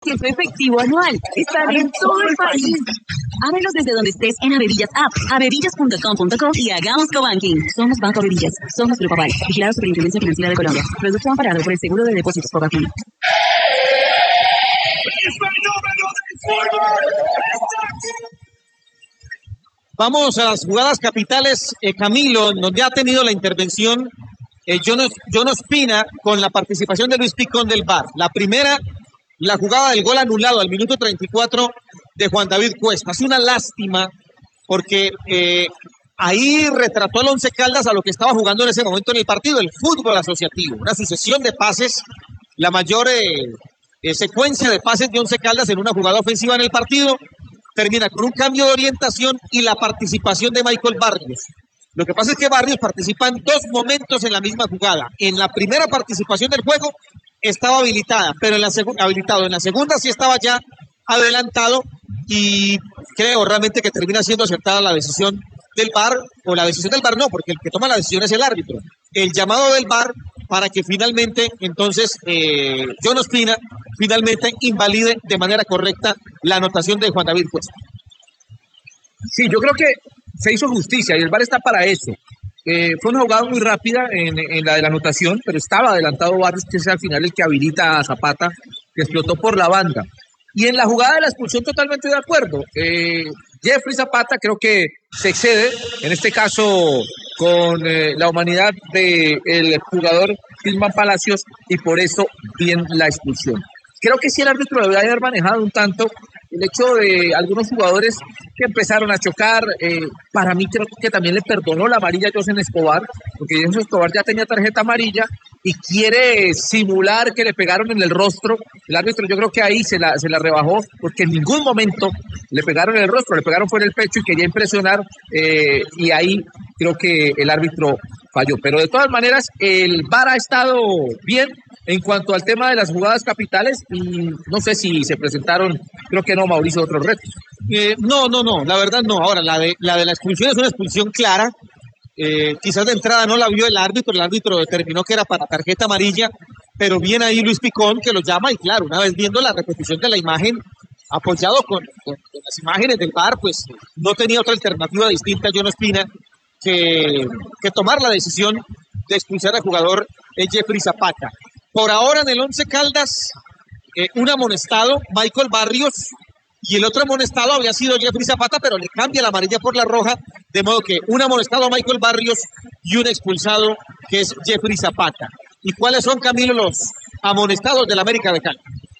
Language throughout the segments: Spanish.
porque su efectivo anual está en todo el país. Ábrelos desde donde estés en Avevillas App, avevillas.com.co y hagamos cobanking. Somos Banco Avevillas, somos Grupo Aval, vigilado Superintendencia Financiera de Colombia. Producto amparado por el Seguro de Depósitos Cobanking. Vamos a las jugadas capitales, Camilo, donde ha tenido la intervención John Ospina con la participación de Luis Picón del VAR. La primera, la jugada del gol anulado al minuto 34 de Juan David Cuesta. Es una lástima porque ahí retrató al Once Caldas a lo que estaba jugando en ese momento en el partido, el fútbol asociativo, una sucesión de pases, la mayor secuencia de pases de Once Caldas en una jugada ofensiva en el partido. Termina con un cambio de orientación y la participación de Michael Barrios. Lo que pasa es que Barrios participa en dos momentos en la misma jugada. En la primera participación del juego estaba habilitado, en la segunda sí estaba ya adelantado y creo realmente que termina siendo acertada la decisión del VAR, o la decisión del VAR no, porque el que toma la decisión es el árbitro. El llamado del VAR para que finalmente, entonces, John Ospina finalmente invalide de manera correcta la anotación de Juan David Cuesta. Sí, yo creo que se hizo justicia y el VAR está para eso. Fue una jugada muy rápida en la de la anotación, pero estaba adelantado Barrios, que es al final el que habilita a Zapata, que explotó por la banda. Y en la jugada de la expulsión totalmente de acuerdo. Jeffrey Zapata creo que se excede, en este caso con la humanidad del jugador Gilman Palacios, y por eso bien la expulsión. Creo que sí el árbitro debería haber manejado un tanto el hecho de algunos jugadores que empezaron a chocar. Para mí creo que también le perdonó la amarilla a José Escobar, porque José Escobar ya tenía tarjeta amarilla y quiere simular que le pegaron en el rostro. El árbitro yo creo que ahí se la rebajó, porque en ningún momento le pegaron en el rostro, le pegaron por el pecho y quería impresionar, y ahí creo que el árbitro falló. Pero de todas maneras el VAR ha estado bien en cuanto al tema de las jugadas capitales, y no sé si se presentaron, creo que no, Mauricio, otros retos. No, la verdad no. Ahora, la de la expulsión es una expulsión clara. Quizás de entrada no la vio el árbitro determinó que era para tarjeta amarilla, pero bien ahí Luis Picón que lo llama, y claro, una vez viendo la repetición de la imagen, apoyado con las imágenes del VAR, pues no tenía otra alternativa distinta John Ospina que tomar la decisión de expulsar al jugador Jeffrey Zapata. Por ahora en el Once Caldas, un amonestado, Michael Barrios, y el otro amonestado había sido Jeffrey Zapata, pero le cambia la amarilla por la roja, de modo que un amonestado a Michael Barrios y un expulsado que es Jeffrey Zapata. ¿Y cuáles son, Camilo, los amonestados del América de Cali?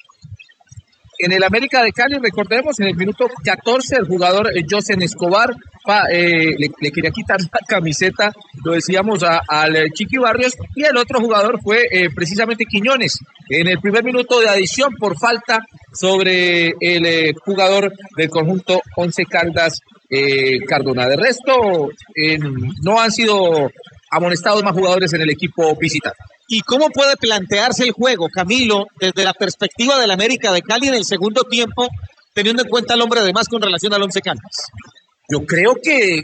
En el América de Cali, recordemos, en el minuto 14, el jugador José Escobar le quería quitar la camiseta, lo decíamos, al Chiqui Barrios, y el otro jugador fue precisamente Quiñones, en el primer minuto de adición por falta sobre el jugador del conjunto Once Caldas, Cardona. De resto, no han sido amonestados más jugadores en el equipo visitante. ¿Y cómo puede plantearse el juego, Camilo, desde la perspectiva del América de Cali en el segundo tiempo, teniendo en cuenta al hombre de más con relación al Once Caldas? Yo creo que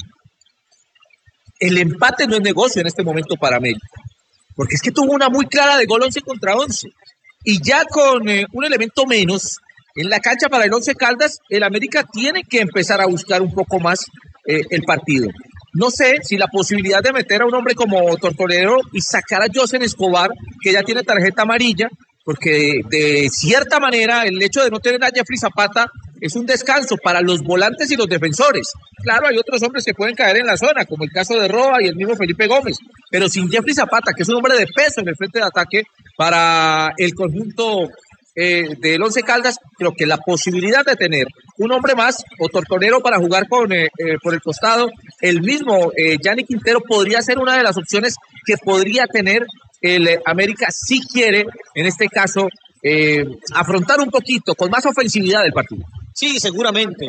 el empate no es negocio en este momento para América, porque es que tuvo una muy clara de gol 11 contra 11, y ya con un elemento menos en la cancha para el Once Caldas, el América tiene que empezar a buscar un poco más el partido. No sé si la posibilidad de meter a un hombre como Tortolero y sacar a José Escobar, que ya tiene tarjeta amarilla, porque de cierta manera el hecho de no tener a Jeffrey Zapata es un descanso para los volantes y los defensores. Claro, hay otros hombres que pueden caer en la zona, como el caso de Roa y el mismo Felipe Gómez, pero sin Jeffrey Zapata, que es un hombre de peso en el frente de ataque para el conjunto del Once Caldas, creo que la posibilidad de tener un hombre más o Tortolero para jugar por el costado, el mismo Gianni Quintero, podría ser una de las opciones que podría tener el América si quiere, en este caso, afrontar un poquito con más ofensividad el partido. Sí, seguramente,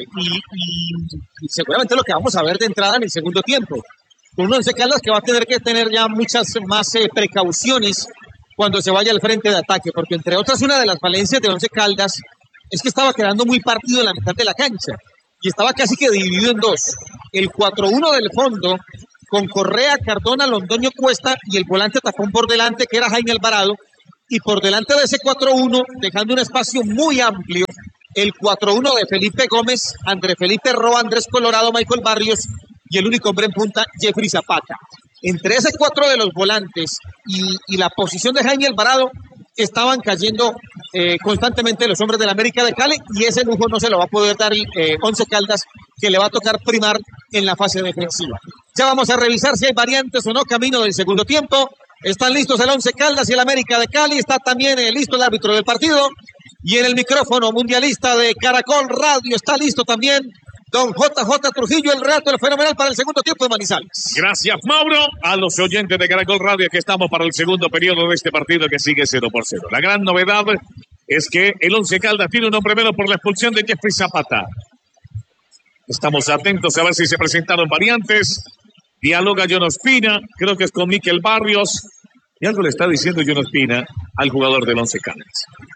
y seguramente lo que vamos a ver de entrada en el segundo tiempo, con un Once Caldas que va a tener que tener ya muchas más precauciones cuando se vaya al frente de ataque, porque entre otras una de las falencias de Once Caldas es que estaba quedando muy partido en la mitad de la cancha y estaba casi que dividido en dos. El 4-1 del fondo con Correa, Cardona, Londoño Cuesta y el volante tapón por delante que era Jaime Alvarado, y por delante de ese 4-1 dejando un espacio muy amplio el 4-1 de Felipe Gómez, André Felipe Roa, Andrés Colorado, Michael Barrios y el único hombre en punta, Jeffrey Zapata. Entre ese 4 de los volantes y la posición de Jaime Alvarado, estaban cayendo constantemente los hombres del América de Cali, y ese lujo no se lo va a poder dar Once Caldas, que le va a tocar primar en la fase defensiva. Ya vamos a revisar si hay variantes o no camino del segundo tiempo. Están listos el Once Caldas y el América de Cali. Está también listo el árbitro del partido. Y en el micrófono mundialista de Caracol Radio está listo también don JJ Trujillo, el relato del fenomenal para el segundo tiempo de Manizales. Gracias, Mauro. A los oyentes de Caracol Radio, que estamos para el segundo periodo de este partido que sigue 0-0. La gran novedad es que el Once Caldas tiene un hombre menos por la expulsión de Jeffrey Zapata. Estamos atentos a ver si se presentaron variantes. Dialoga John Ospina, creo que es con Miquel Barrios. Y algo le está diciendo John Ospina al jugador del Once Caldas.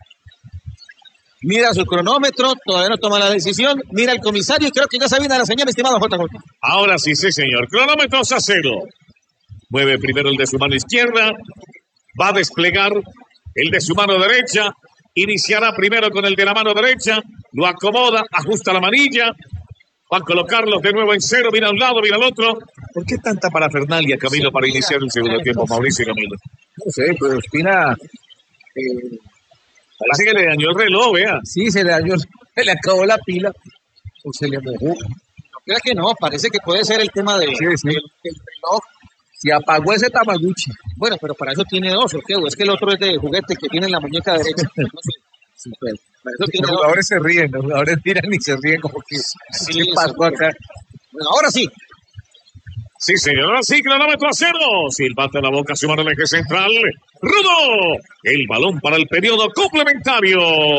Mira su cronómetro, todavía no toma la decisión. Mira el comisario y creo que ya se viene la señal, mi estimado JJ. Ahora sí, señor. Cronómetros a 0. Mueve primero el de su mano izquierda. Va a desplegar el de su mano derecha. Iniciará primero con el de la mano derecha. Lo acomoda, ajusta la manilla. Va a colocarlos de nuevo en 0. Mira a un lado, mira al otro. ¿Por qué tanta parafernalia, Camilo, para iniciar el segundo tiempo, Mauricio y Camilo? No sé, pero Ospina... Parece que le dañó el reloj, vea. Sí, se le dañó, se le acabó la pila o se le mojó. No crea que no, parece que puede ser el tema del reloj. Se apagó ese Tamaguchi. Bueno, pero para eso tiene dos, ¿o qué? ¿O es que el otro es de juguete que tiene en la muñeca derecha? No sé. Sí, pues, para eso tiene los jugadores se ríen, los jugadores miran y se ríen como que sí, ¿qué pasó acá? Bueno, ahora sí. Sí, señor. Ahora sí, cronómetro a 0. Silbate a la boca, su mano en el eje central. ¡Rudo! El balón para el periodo complementario.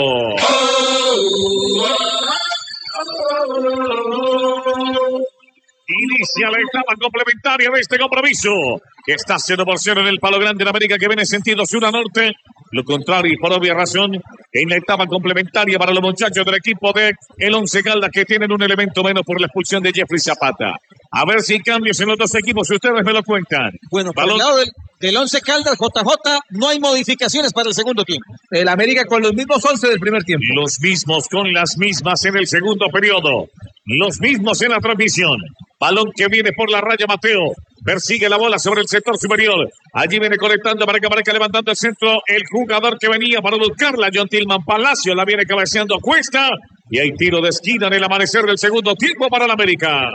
Inicia la etapa complementaria de este compromiso, que está 0-0 en el Palo Grande de América, que viene en sentido sur a norte. Lo contrario, y por obvia razón, en la etapa complementaria para los muchachos del equipo de el Once Caldas, que tienen un elemento menos por la expulsión de Jeffrey Zapata. A ver si hay cambios en los dos equipos, si ustedes me lo cuentan. Bueno, por el lado del Once Caldas, JJ, no hay modificaciones para el segundo tiempo. El América con los mismos 11 del primer tiempo. Los mismos con las mismas en el segundo periodo. Los mismos en la transmisión. Balón que viene por la raya, Mateo. Persigue la bola sobre el sector superior. Allí viene conectando para que levantando el centro. El jugador que venía para buscarla, John Tillman Palacio, la viene cabeceando a Cuesta. Y hay tiro de esquina en el amanecer del segundo tiempo para el América.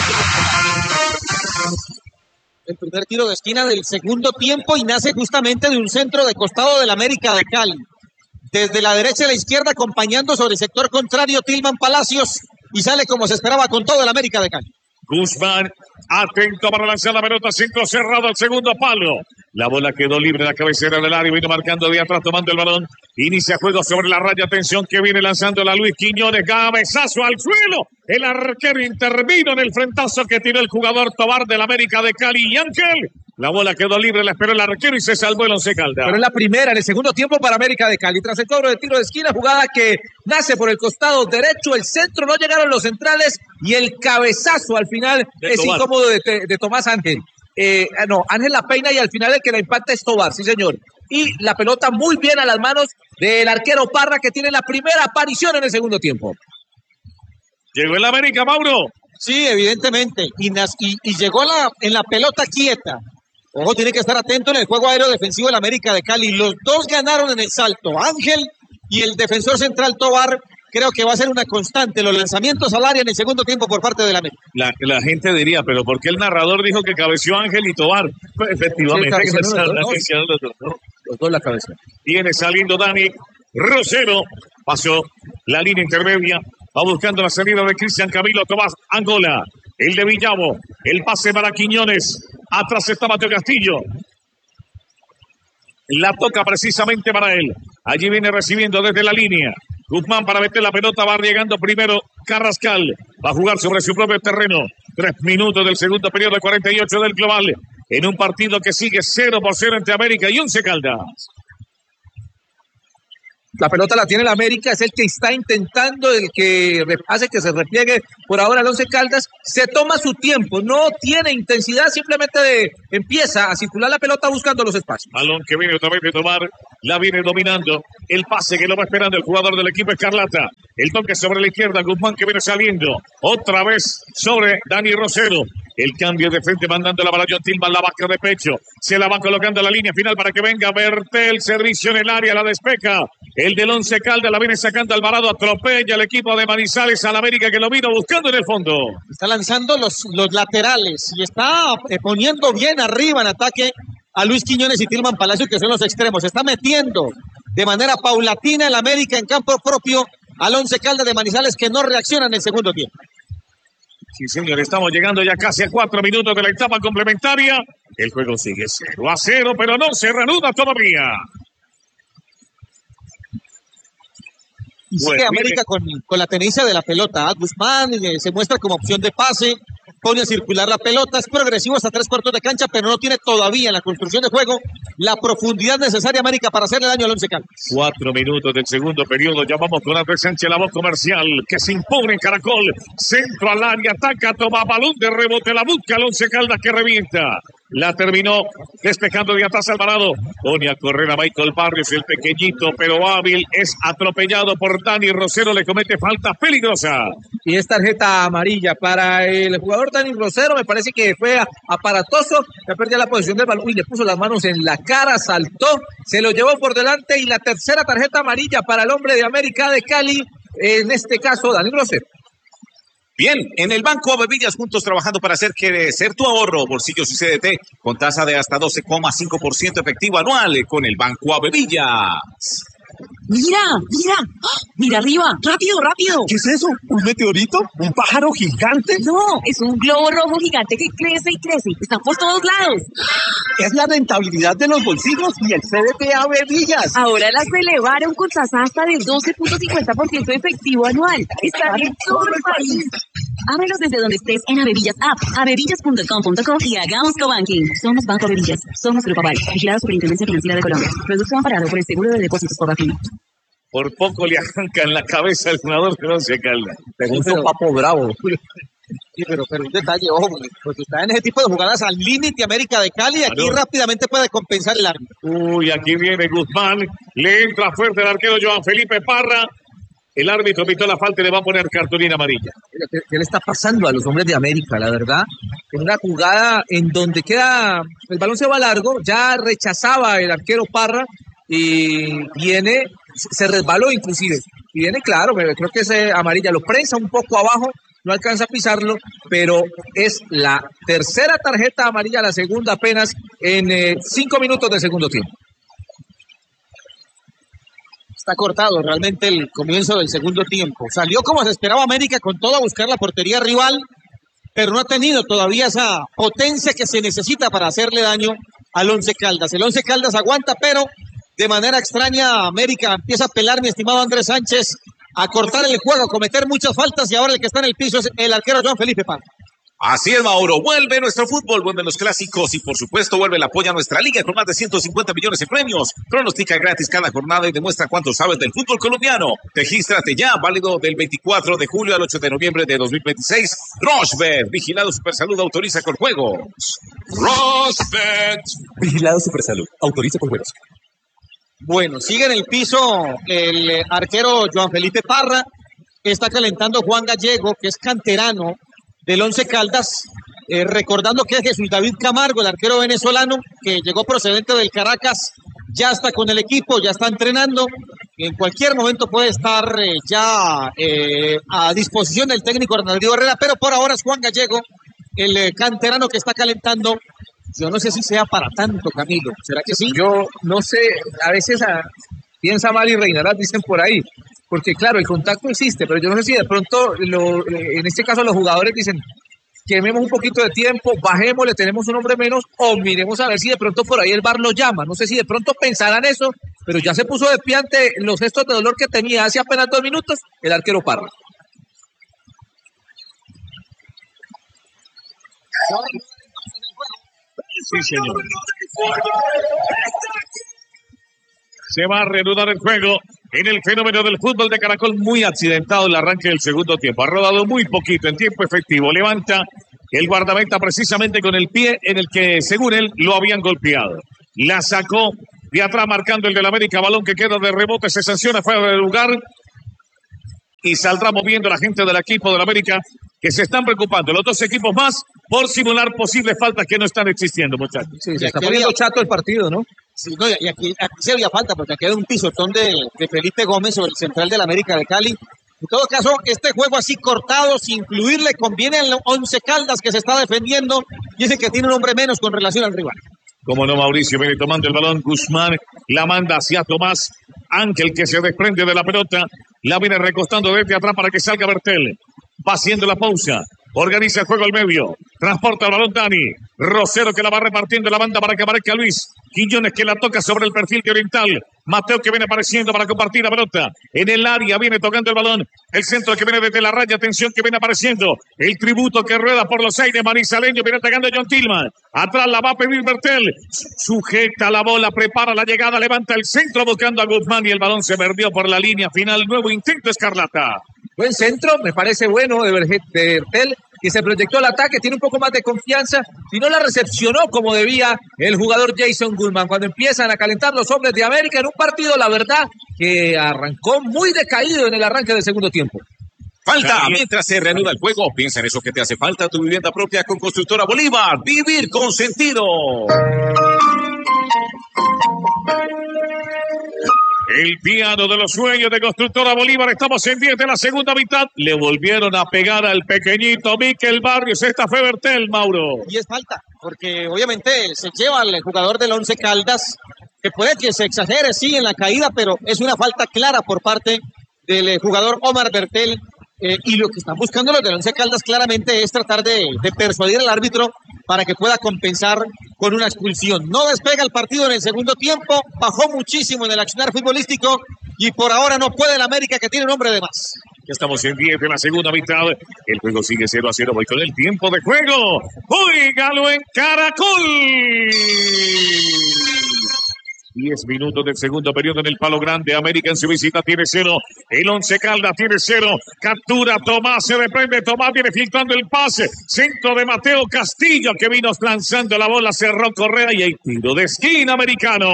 El primer tiro de esquina del segundo tiempo y nace justamente de un centro de costado del América de Cali. Desde la derecha a la izquierda, acompañando sobre el sector contrario Tillman Palacios, y sale como se esperaba con todo el América de Cali. Guzmán, atento para lanzar la pelota, centro cerrado al segundo palo. La bola quedó libre en la cabecera del área, vino marcando de atrás, tomando el balón. Inicia juego sobre la raya, atención que viene lanzando la Luis Quiñones, cabezazo al suelo. El arquero intervino en el frentazo que tiró el jugador Tobar del América de Cali y Ángel. La bola quedó libre, la esperó el arquero y se salvó el Once Caldas. Pero es la primera en el segundo tiempo para América de Cali. Tras el cobro de tiro de esquina, jugada que nace por el costado derecho, el centro, no llegaron los centrales y el cabezazo al final es Tobar. incómodo de Tomás Ángel. Ángel la peina y al final el que la impacta es Tobar, sí señor. Y la pelota muy bien a las manos del arquero Parra, que tiene la primera aparición en el segundo tiempo. Llegó el América, Mauro. Sí, evidentemente. Y llegó en la pelota quieta. Ojo, tiene que estar atento en el juego aéreo defensivo del América de Cali. Los dos ganaron en el salto. Ángel y el defensor central Tobar. Creo que va a ser una constante los lanzamientos al área en el segundo tiempo por parte del América. La gente diría, pero ¿por qué el narrador dijo que cabeció Ángel y Tobar? Pues efectivamente, Sí, los dos la cabeza. viene saliendo Dani Rosero, pasó la línea intermedia, va buscando la salida de Cristian Camilo Tomás Angola, el de Villavo, el pase para Quiñones, atrás está Mateo Castillo. La toca precisamente para él. Allí viene recibiendo desde la línea. Guzmán para meter la pelota, va llegando primero Carrascal. Va a jugar sobre su propio terreno. 3 minutos del segundo periodo, 48 del global. En un partido que sigue 0-0 entre América y Once Caldas. La pelota la tiene el América, es el que está intentando, el que hace que se repliegue por ahora el Once Caldas. Se toma su tiempo, no tiene intensidad, simplemente empieza a circular la pelota buscando los espacios. Balón que viene otra vez de tomar, la viene dominando. El pase que lo va esperando el jugador del equipo Escarlata. El toque sobre la izquierda, Guzmán que viene saliendo. Otra vez sobre Dani Rosero. El cambio de frente mandándola para John Tillman, la vaca de pecho. Se la va colocando a la línea final para que venga Bertel. Servicio en el área, la despeja. El del Once Caldas la viene sacando Alvarado. Atropella el equipo de Manizales al América que lo vino buscando en el fondo. Está lanzando los laterales y está poniendo bien arriba en ataque a Luis Quiñones y Tilman Palacio, que son los extremos. Se está metiendo de manera paulatina el América en campo propio al Once Caldas de Manizales, que no reacciona en el segundo tiempo. Sí, señor, estamos llegando ya casi a 4 minutos de la etapa complementaria. El juego sigue 0-0, pero no se reanuda todavía. Y sigue América con la tenencia de la pelota. Guzmán se muestra como opción de pase, pone a circular la pelota, es progresivo hasta 3 cuartos de cancha, pero no tiene todavía en la construcción de juego la profundidad necesaria, América, para hacerle daño al Once Caldas. 4 minutos del segundo periodo, ya vamos con Andrés Sánchez, la voz comercial, que se impone en Caracol, centro al área, ataca, toma balón de rebote, la busca el Once Caldas que revienta. La terminó despejando de atrás Alvarado. Pone a correr a Michael Barrios, el pequeñito pero hábil, es atropellado por Dani Rosero, le comete falta peligrosa. Y es tarjeta amarilla para el jugador Dani Rosero, me parece que fue aparatoso, ya perdió la posición del balón y le puso las manos en la cara, saltó, se lo llevó por delante y la tercera tarjeta amarilla para el hombre de América de Cali, en este caso Dani Rosero. Bien, en el Banco Avevillas, juntos trabajando para hacer crecer tu ahorro, bolsillos y CDT, con tasa de hasta 12,5% efectivo anual con el Banco Avevillas. Mira, mira, mira arriba, rápido, rápido. ¿Qué es eso? ¿Un meteorito? ¿Un pájaro gigante? No, es un globo rojo gigante que crece y crece. Está por todos lados. Es la rentabilidad de los bolsillos y el CDT Avevillas. Ahora las elevaron con tasa hasta del 12.50% efectivo anual. Están en todo el país. Ábrelos desde donde estés en Avevillas App, avevillas.com.co y hagamos cobanking. Somos Banco Avevillas. Somos Grupo Aval. Vigilado Superintendencia Financiera de Colombia. Producto amparado por el Seguro de Depósitos por Bafin. Por poco le arrancan la cabeza al jugador de Once Caldas. Pregunta Papo Bravo. Sí, pero un detalle, ojo, porque está en ese tipo de jugadas al límite América de Cali, aquí rápidamente puede compensar el árbitro. Uy, aquí viene Guzmán, le entra fuerte el arquero Joan Felipe Parra. El árbitro pitó la falta y le va a poner cartulina amarilla. ¿Qué le está pasando a los hombres de América, la verdad? En una jugada en donde el balón se va largo, ya rechazaba el arquero Parra y viene, se resbaló inclusive. Y viene, claro, creo que es amarilla, lo prensa un poco abajo, no alcanza a pisarlo, pero es la tercera tarjeta amarilla, la segunda apenas en 5 minutos de segundo tiempo. Está cortado realmente el comienzo del segundo tiempo. Salió como se esperaba América con todo a buscar la portería rival, pero no ha tenido todavía esa potencia que se necesita para hacerle daño al Once Caldas. El Once Caldas aguanta, pero de manera extraña América empieza a pelar, mi estimado Andrés Sánchez, a cortar el juego, a cometer muchas faltas y ahora el que está en el piso es el arquero Joan Felipe Parra. Así es, Mauro. Vuelve nuestro fútbol, vuelven los clásicos y, por supuesto, vuelve el apoyo a nuestra liga con más de 150 millones de premios. Pronostica gratis cada jornada y demuestra cuánto sabes del fútbol colombiano. Regístrate ya, válido del 24 de julio al 8 de noviembre de 2026. Rochebet, Vigilado Supersalud, autoriza con juegos. Rochebet. Vigilado Supersalud, autoriza con juegos. Bueno, sigue en el piso el arquero Joan Felipe Parra. Está calentando Juan Gallego, que es canterano del Once Caldas, recordando que Jesús David Camargo, el arquero venezolano, que llegó procedente del Caracas, ya está con el equipo, ya está entrenando, y en cualquier momento puede estar ya a disposición del técnico Hernando Herrera, pero por ahora es Juan Gallego, el canterano que está calentando. Yo no sé si sea para tanto, Camilo, ¿será que sí? Yo no sé, a veces piensa mal y reinará, dicen por ahí. Porque claro, el contacto existe, pero yo no sé si de pronto, en este caso los jugadores dicen, quememos un poquito de tiempo, bajemos, le tenemos un hombre menos, o miremos a ver si de pronto por ahí el VAR lo llama. No sé si de pronto pensarán eso, pero ya se puso de pie ante los gestos de dolor que tenía hace apenas 2 minutos el arquero Parra. Sí, señor. Se va a reanudar el juego en el fenómeno del fútbol de Caracol, muy accidentado el arranque del segundo tiempo. Ha rodado muy poquito en tiempo efectivo. Levanta el guardameta precisamente con el pie en el que, según él, lo habían golpeado. La sacó de atrás marcando el del América, balón que queda de rebote, se sanciona fuera del lugar y saldrá moviendo la gente del equipo del América, que se están preocupando los dos equipos más por simular posibles faltas que no están existiendo, muchachos. Sí, se está poniendo chato el partido, ¿no? Sí, no, y aquí se había falta, porque aquí hay un pisotón de Felipe Gómez sobre el central del América de Cali. En todo caso, este juego así cortado, sin incluirle, conviene al Once Caldas, que se está defendiendo y es el que tiene un hombre menos con relación al rival. Como no, Mauricio viene tomando el balón, Guzmán la manda hacia Tomás, Ángel que se desprende de la pelota, la viene recostando desde atrás para que salga Bertel, va haciendo la pausa, organiza el juego al medio, transporta el balón Dani, Rosero que la va repartiendo la banda para que aparezca Luis, Quiñones que la toca sobre el perfil de Oriental, Mateo que viene apareciendo para compartir la pelota, en el área viene tocando el balón, el centro que viene desde la raya, atención que viene apareciendo, el tributo que rueda por los aires, Manizaleño viene atacando a John Tillman, atrás la va a pedir Bertel, sujeta la bola, prepara la llegada, levanta el centro buscando a Guzmán y el balón se perdió por la línea final, nuevo intento Escarlata. Buen centro, me parece bueno de Bertel, que se proyectó al ataque, tiene un poco más de confianza, si no la recepcionó como debía el jugador Jason Guzmán. Cuando empiezan a calentar los hombres de América en un partido, la verdad, que arrancó muy decaído en el arranque del segundo tiempo. Falta mientras se reanuda el juego. Piensa en eso que te hace falta, tu vivienda propia con Constructora Bolívar. Vivir con sentido. El piano de los sueños de Constructora Bolívar. Estamos en 10 de la segunda mitad. Le volvieron a pegar al pequeñito Miquel Barrios. Esta fue Bertel, Mauro. Y es falta, porque obviamente se lleva al jugador del Once Caldas, que puede que se exagere, sí, en la caída, pero es una falta clara por parte del jugador Omar Bertel. Y lo que están buscando los del Once Caldas claramente es tratar de persuadir al árbitro para que pueda compensar con una expulsión. No despega el partido en el segundo tiempo, bajó muchísimo en el accionar futbolístico y por ahora no puede el América, que tiene un hombre de más. Ya estamos en 10 de la segunda mitad. El juego sigue 0-0. Voy con el tiempo de juego. ¡Óigalo en Caracol! 10 minutos del segundo periodo en el Palo Grande. América en su visita tiene 0. El Once Caldas tiene 0. Captura Tomás, se desprende. Tomás viene filtrando el pase. Centro de Mateo Castillo que vino lanzando la bola. Cerró Correa y hay tiro de esquina americano.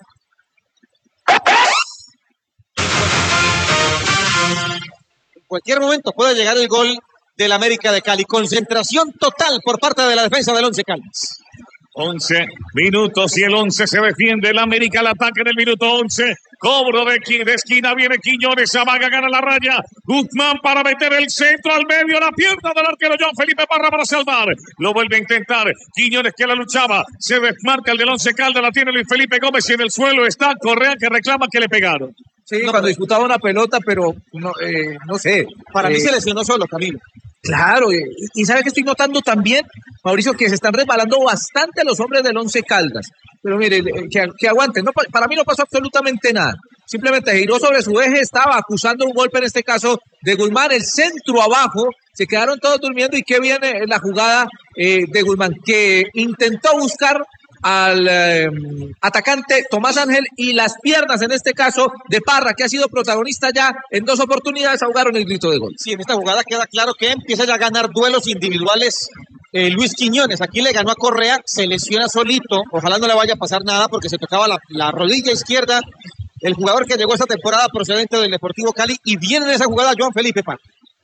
En cualquier momento puede llegar el gol del América de Cali. Concentración total por parte de la defensa del Once Caldas. 11 minutos y el 11 se defiende. El América al ataque en el minuto 11. Cobro de esquina, viene Quiñones, amaga, gana la raya. Guzmán para meter el centro al medio, la pierna del arquero John Felipe Parra para salvar. Lo vuelve a intentar. Quiñones que la luchaba. Se desmarca el del Once Caldas, la tiene Luis Felipe Gómez y en el suelo está Correa que reclama que le pegaron. Sí, cuando disputaba una pelota, pero no sé. Para mí se lesionó solo, Camilo. Claro, y ¿sabe qué estoy notando también, Mauricio? Que se están resbalando bastante los hombres del Once Caldas. Pero mire, que aguanten. No, para mí no pasó absolutamente nada. Simplemente giró sobre su eje, estaba acusando un golpe en este caso de Guzmán, el centro abajo, se quedaron todos durmiendo y qué viene la jugada de Guzmán, que intentó buscar al atacante Tomás Ángel y las piernas en este caso de Parra, que ha sido protagonista ya en 2 oportunidades, ahogaron el grito de gol. Sí, en esta jugada queda claro que empieza ya a ganar duelos individuales Luis Quiñones. Aquí le ganó a Correa, se lesiona solito, ojalá no le vaya a pasar nada porque se tocaba la rodilla izquierda el jugador que llegó esta temporada procedente del Deportivo Cali, y viene en esa jugada Joan Felipe Parra.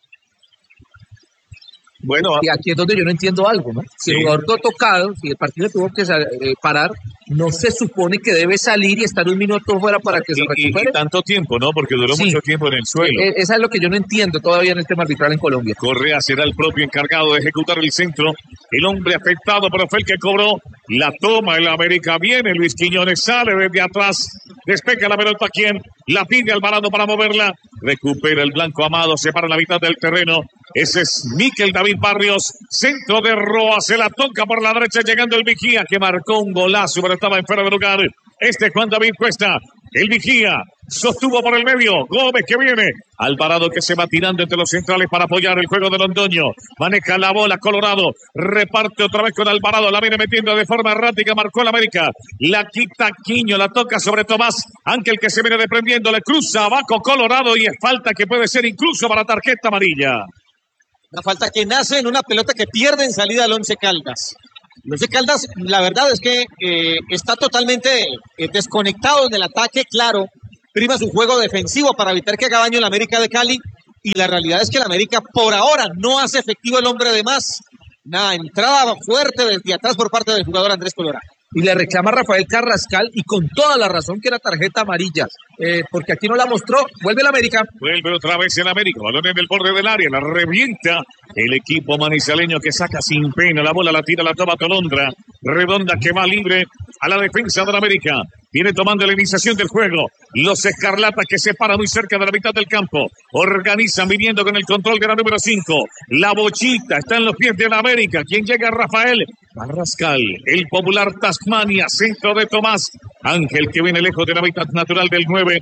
Bueno, y aquí es donde yo no entiendo algo, ¿no? Si el jugador quedó tocado, si el partido tuvo que parar, no se supone que debe salir y estar un minuto fuera para que se recupere. Y tanto tiempo, ¿no? Porque duró mucho tiempo en el suelo. Esa es lo que yo no entiendo todavía en el tema arbitral en Colombia. Correa será el propio encargado de ejecutar el centro. El hombre afectado, pero fue el que cobró. La toma el América. Viene Luis Quiñones, sale desde atrás. Despega la pelota, ¿quién? La pide al balado para moverla. Recupera el blanco Amado, se para la mitad del terreno. Ese es Miquel David Barrios, centro de Roa, se la toca por la derecha, llegando el Vigía, que marcó un golazo, pero estaba en fuera de lugar. Juan David Cuesta, El vigía sostuvo por el medio. Gómez que viene. Alvarado que se va tirando entre los centrales para apoyar el juego de Londoño. Maneja la bola Colorado. Reparte otra vez con Alvarado. La viene metiendo de forma errática. Marcó la América. La quita Quiño. La toca sobre Tomás. Ángel que se viene desprendiendo. Le cruza abajo Colorado y es falta que puede ser incluso para tarjeta amarilla. Una falta que nace en una pelota que pierde en salida al Once Caldas. El Once Caldas, la verdad es que está totalmente desconectado en el ataque, claro. Prima su juego defensivo para evitar que haga daño el América de Cali. Y la realidad es que el América por ahora no hace efectivo el hombre de más. Una entrada fuerte desde atrás por parte del jugador Andrés Colorado. Y le reclama a Rafael Carrascal, y con toda la razón, que era tarjeta amarilla, porque aquí no la mostró. Vuelve el América. Vuelve otra vez el América. Balón en el borde del área. La revienta el equipo manizaleño que saca sin pena. La bola la tira, la toma Tolondra. Redonda que va libre a la defensa del América. Viene tomando la iniciación del juego. Los escarlatas que se paran muy cerca de la mitad del campo. Organizan viniendo con el control de la número 5. La bochita está en los pies de la América. ¿Quién llega? Rafael Carrascal. El popular Tasmania. Centro de Tomás. Ángel que viene lejos del hábitat natural del 9.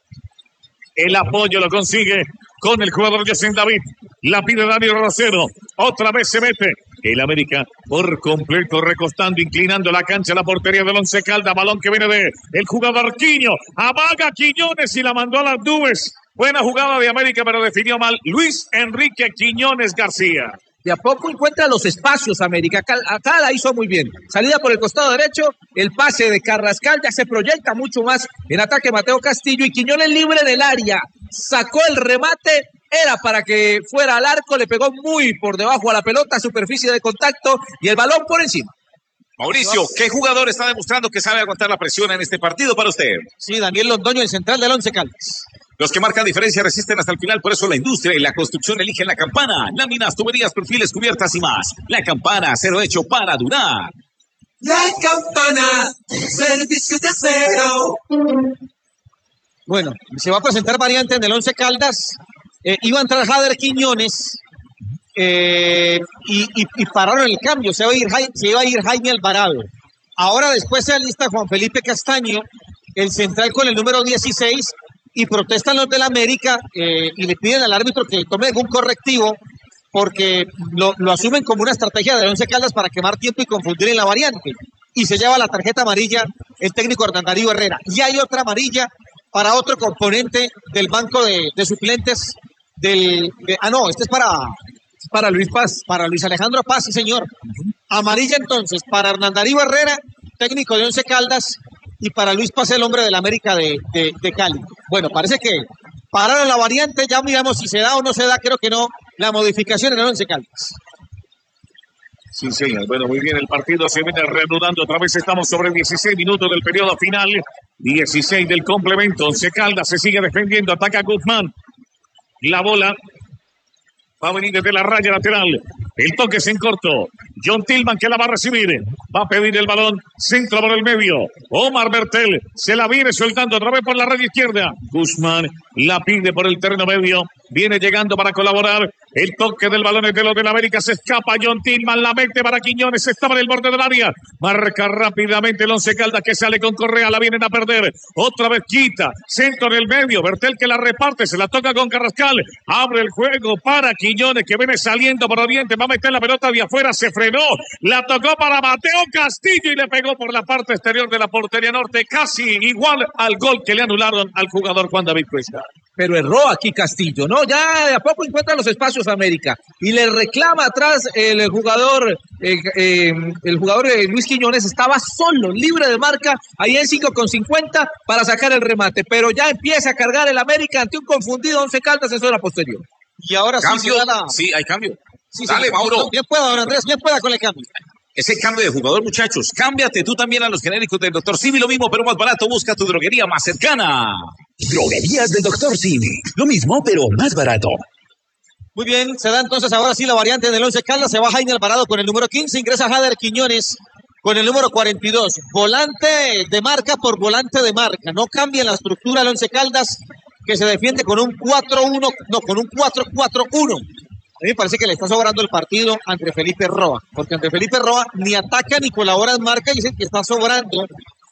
El apoyo lo consigue con el jugador Yesen David. La pide Daniel Rosero. Otra vez se mete el América por completo, recostando, inclinando la cancha, la portería del Once Caldas. Balón que viene de el jugador Quiño. Amaga Quiñones y la mandó a las nubes. Buena jugada de América, pero definió mal Luis Enrique Quiñones García. De a poco encuentra los espacios América. Acá la hizo muy bien. Salida por el costado derecho, el pase de Carrascal, ya se proyecta mucho más en ataque Mateo Castillo, y Quiñones libre del área. Sacó el remate, era para que fuera al arco, le pegó muy por debajo a la pelota, superficie de contacto, y el balón por encima. Mauricio, ¿qué jugador está demostrando que sabe aguantar la presión en este partido para usted? Sí, Daniel Londoño, el central del Once Caldas. Los que marcan diferencia resisten hasta el final, por eso la industria y la construcción eligen La Campana. Láminas, tuberías, perfiles, cubiertas y más. La Campana, acero hecho para durar. La Campana, servicio de acero. Bueno, se va a presentar variante en el Once Caldas. Iba a entrar Jader Quiñones y pararon el cambio. Se iba a ir Jaime Alvarado. Ahora después se alista Juan Felipe Castaño, el central con el número 16, y protestan los del América y le piden al árbitro que tome algún correctivo, porque lo asumen como una estrategia de Once Caldas para quemar tiempo y confundir en la variante. Y se lleva la tarjeta amarilla el técnico Hernán Darío Herrera. Y hay otra amarilla para otro componente del banco de suplentes este es para Luis Paz. Para Luis Alejandro Paz, sí señor. Amarilla entonces para Hernán Darío Herrera, técnico de Once Caldas, y para Luis Paz, el hombre del América de Cali. Bueno, parece que pararon la variante, ya miramos si se da o no se da, creo que no, la modificación en el Once Caldas. Sí, señor. Bueno, muy bien, el partido se viene reanudando. Otra vez estamos sobre 16 minutos del periodo final. 16 del complemento. Once Caldas se sigue defendiendo, ataca Guzmán. La bola va a venir desde la raya lateral. El toque es en corto. John Tillman que la va a recibir. Va a pedir el balón. Centro por el medio. Omar Bertel se la viene soltando otra vez por la raya izquierda. Guzmán la pide por el terreno medio. Viene llegando para colaborar. El toque del balón es de los del América. Se escapa John Tillman. La mete para Quiñones. Estaba en el borde del área. Marca rápidamente el Once Caldas que sale con Correa. La vienen a perder. Otra vez quita. Centro en el medio. Bertel que la reparte. Se la toca con Carrascal. Abre el juego para Quiñones que viene saliendo por Oriente. Va a meter la pelota de afuera. Se frenó. La tocó para Mateo Castillo y le pegó por la parte exterior de la portería norte. Casi igual al gol que le anularon al jugador Juan David Cuesta. Pero erró aquí Castillo, ¿no? Ya de a poco encuentra los espacios América y le reclama atrás el jugador Luis Quiñones. Estaba solo, libre de marca, ahí en 5,50 para sacar el remate, pero ya empieza a cargar el América ante un confundido Once Caldas en zona posterior. Y ahora ¿Cambio? sí Sí, hay cambio. Sí, Dale, sí, Mauro. Bien pueda, don Andrés, bien pueda con el cambio. Ese cambio de jugador, muchachos. Cámbiate tú también a los genéricos del Dr. Simi. Lo mismo, pero más barato. Busca tu droguería más cercana. Droguerías del Dr. Simi. Lo mismo, pero más barato. Muy bien, se da entonces ahora sí la variante del Once Caldas. Se va Jaime Alvarado con el número 15. Ingresa Jader Quiñones con el número 42. Volante de marca por volante de marca. No cambia la estructura del Once Caldas, que se defiende con un 4-1, no, con un 4-4-1. A mí me parece que le está sobrando el partido a André Felipe Roa, porque André Felipe Roa ni ataca ni colabora en marca y es el que está sobrando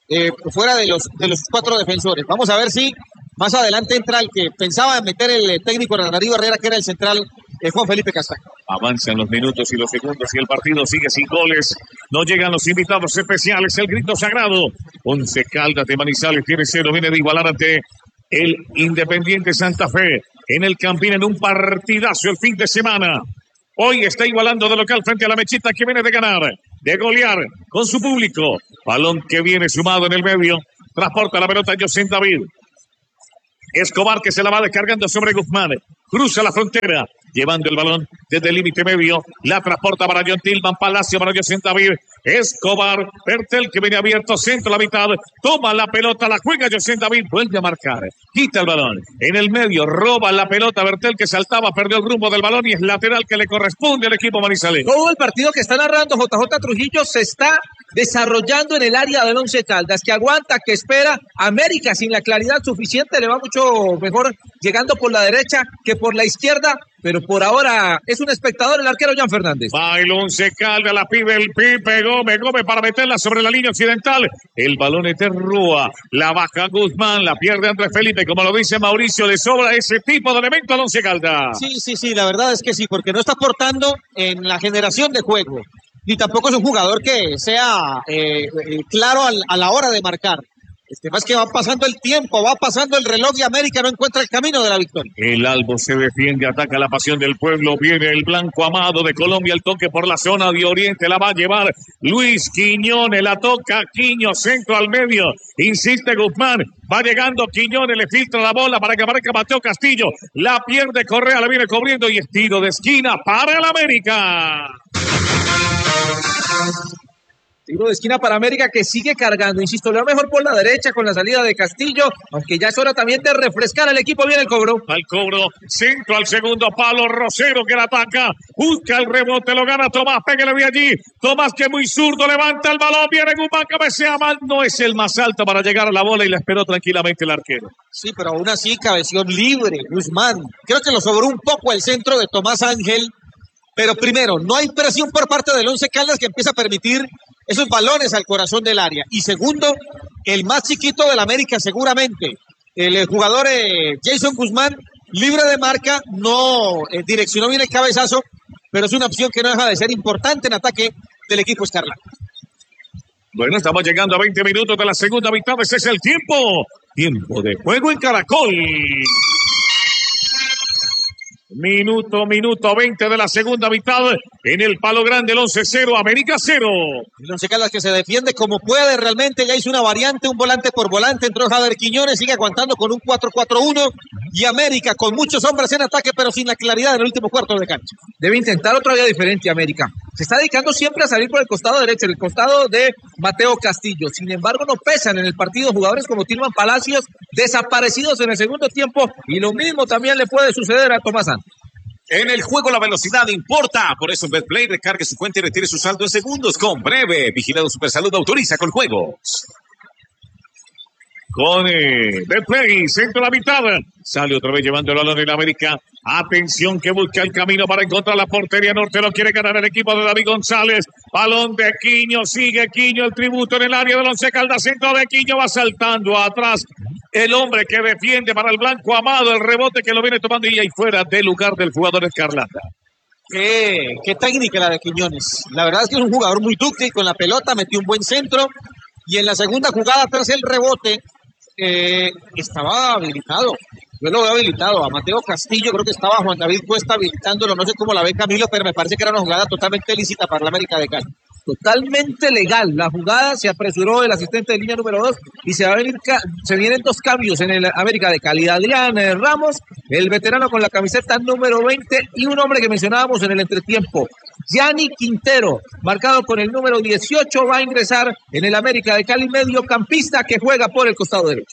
fuera de los 4 defensores. Vamos a ver si más adelante entra el que pensaba meter el técnico Darío Herrera, que era el central Juan Felipe Castaño. Avanzan los minutos y los segundos y el partido sigue sin goles. No llegan los invitados especiales. El grito sagrado. Once Caldas de Manizales tiene 0. Viene de igualar ante el Independiente Santa Fe en el Campín en un partidazo el fin de semana. Hoy está igualando de local frente a la Mechita, que viene de ganar, de golear con su público. Balón que viene sumado en el medio. Transporta la pelota José David. Escobar, que se la va descargando sobre Guzmán. Cruza la frontera, llevando el balón desde el límite medio. La transporta para John Tillman. Palacio para José David. Escobar, Bertel, que viene abierto, centro a la mitad. Toma la pelota, la juega José David. Vuelve a marcar. Quita el balón. En el medio, roba la pelota Bertel, que saltaba, perdió el rumbo del balón y es lateral que le corresponde al equipo manizaleño. Todo el partido que está narrando JJ Trujillo se está desarrollando en el área del Once Caldas, que aguanta, que espera. América sin la claridad suficiente le va mucho mejor llegando por la derecha que por la izquierda, pero por ahora es un espectador el arquero Jan Fernández. Va el Once Caldas, la pide el Pipe Gómez para meterla sobre la línea occidental. El balón es de Rúa, la baja Guzmán, la pierde Andrés Felipe, como lo dice Mauricio, le sobra ese tipo de elemento al Once Caldas. Sí, la verdad es que sí, porque no está aportando en la generación de juego, ni tampoco es un jugador que sea claro a la hora de marcar. Más que va pasando el tiempo, va pasando el reloj y América no encuentra el camino de la victoria. El Albo se defiende, ataca la pasión del pueblo. Viene el blanco amado de Colombia, el toque por la zona de Oriente, la va a llevar Luis Quiñones, la toca Quiño, centro al medio, insiste Guzmán, va llegando Quiñones, le filtra la bola para que aparezca Mateo Castillo, la pierde Correa, la viene cubriendo y es tiro de esquina para el América. Tiro de esquina para América, que sigue cargando, insisto, le va mejor por la derecha con la salida de Castillo, aunque ya es hora también de refrescar al equipo. Viene el cobro. Al cobro, centro al segundo palo, Rosero que la ataca, busca el rebote, lo gana Tomás, pégale de allí, Tomás que muy zurdo, levanta el balón, viene Guzmán, cabecea mal, no es el más alto para llegar a la bola y la esperó tranquilamente el arquero. Sí, pero aún así cabeció libre, Guzmán. Creo que lo sobró un poco el centro de Tomás Ángel, pero primero, no hay presión por parte del Once Caldas que empieza a permitir esos balones al corazón del área. Y segundo, el más chiquito del América seguramente, el jugador Jason Guzmán, libre de marca, no direccionó bien el cabezazo, pero es una opción que no deja de ser importante en ataque del equipo escarlata. Bueno, estamos llegando a 20 minutos de la segunda mitad, ese es el tiempo. Tiempo de juego en Caracol. Minuto 20 de la segunda mitad en el Palo Grande, el 11-0, América 0. El Once Caldas que se defiende como puede, realmente ya hizo una variante, un volante por volante, entró Javier Quiñones, sigue aguantando con un 4-4-1 y América con muchos hombres en ataque, pero sin la claridad en el último cuarto de cancha. Debe intentar otra vía diferente América. Se está dedicando siempre a salir por el costado derecho, el costado de Mateo Castillo. Sin embargo, no pesan en el partido jugadores como Tillman Palacios, desaparecidos en el segundo tiempo, y lo mismo también le puede suceder a Tomás Santos. En el juego la velocidad importa, por eso en BetPlay recargue su cuenta y retire su saldo en segundos con Breve. Vigilado Supersalud autoriza con juegos. Con BetPlay, centro a la mitad. Sale otra vez llevando el balón en América. Atención que busca el camino para encontrar la portería norte. Lo quiere ganar el equipo de David González. Balón de Quiño. Sigue Quiño. El tributo en el área del Once Caldas. Centro de Quiño. Va saltando atrás. El hombre que defiende para el blanco amado. El rebote que lo viene tomando y ahí fuera del lugar del jugador escarlata. Qué técnica la de Quiñones. La verdad es que es un jugador muy dúctil con la pelota. Metió un buen centro. Y en la segunda jugada tras el rebote estaba habilitado. Yo lo veo habilitado a Mateo Castillo, creo que estaba Juan David Cuesta habilitándolo, no sé cómo la ve Camilo, pero me parece que era una jugada totalmente lícita para la América de Cali. Totalmente legal, la jugada se apresuró el asistente de línea número 2 y se vienen dos cambios en el América de Cali. Adrián Ramos, el veterano con la camiseta número 20 y un hombre que mencionábamos en el entretiempo, Gianni Quintero, marcado con el número 18, va a ingresar en el América de Cali, mediocampista que juega por el costado derecho.